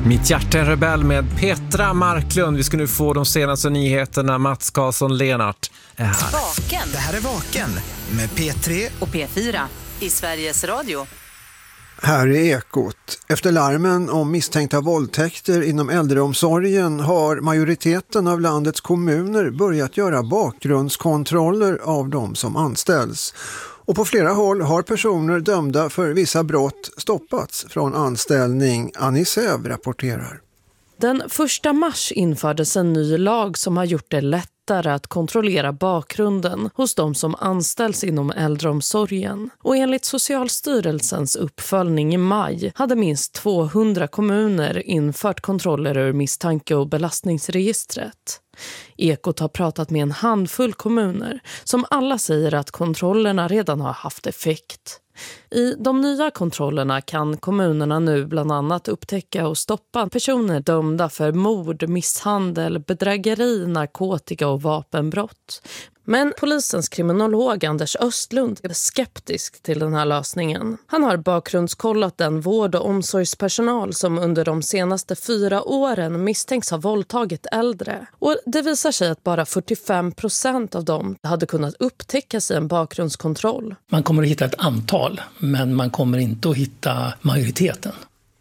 Mitt hjärta är en rebell med Petra Marklund. Vi ska nu få de senaste nyheterna. Mats Karlsson Lenart är här. Vaken. Det här är Vaken med P3 och P4 i Sveriges Radio. Här är Ekot. Efter larmen om misstänkta våldtäkter inom äldreomsorgen har majoriteten av landets kommuner börjat göra bakgrundskontroller av de som anställs. Och på flera håll har personer dömda för vissa brott stoppats från anställning. Anisev rapporterar. Den 1 mars infördes en ny lag som har gjort det lättare att kontrollera bakgrunden hos de som anställs inom äldreomsorgen. Och enligt Socialstyrelsens uppföljning i maj hade minst 200 kommuner infört kontroller ur misstanke- och belastningsregistret. Ekot har pratat med en handfull kommuner som alla säger att kontrollerna redan har haft effekt. I de nya kontrollerna kan kommunerna nu bland annat upptäcka och stoppa personer dömda för mord, misshandel, bedrägeri, narkotika och vapenbrott. Men polisens kriminolog Anders Östlund är skeptisk till den här lösningen. Han har bakgrundskollat den vård- och omsorgspersonal som under de senaste 4 åren misstänks ha våldtagit äldre. Och det visar sig att bara 45% av dem hade kunnat upptäckas i en bakgrundskontroll. Man kommer att hitta ett antal, men man kommer inte att hitta majoriteten.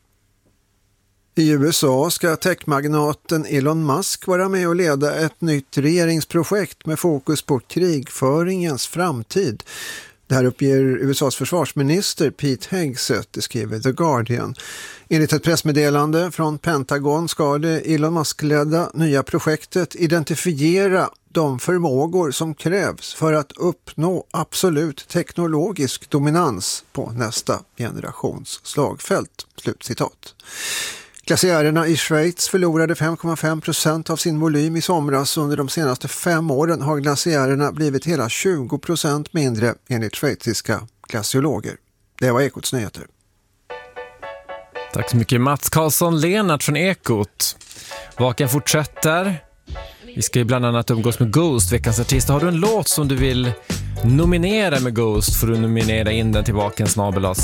I USA ska techmagnaten Elon Musk vara med och leda ett nytt regeringsprojekt med fokus på krigföringens framtid. Det här uppger USAs försvarsminister Pete Hegseth, det skriver The Guardian. Enligt ett pressmeddelande från Pentagon ska det Elon Musk-ledda nya projektet identifiera de förmågor som krävs för att uppnå absolut teknologisk dominans på nästa generations slagfält. Slutcitat. Glaciärerna i Schweiz förlorade 5,5% av sin volym i somras. Under de senaste 5 åren har glaciärerna blivit hela 20% mindre enligt schweiziska glaciologer. Det var Ekots nyheter. Tack så mycket Mats Karlsson Lenart från Ekot. Vaken fortsätter. Vi ska ju bland annat umgås med Ghost, veckans artist. Har du en låt som du vill nominera med Ghost får du nominera in den till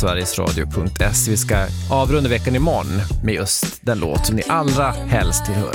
vakensnabel@sverigesradio.se. Vi ska avrunda veckan imorgon med just den låt som ni allra helst vill höra.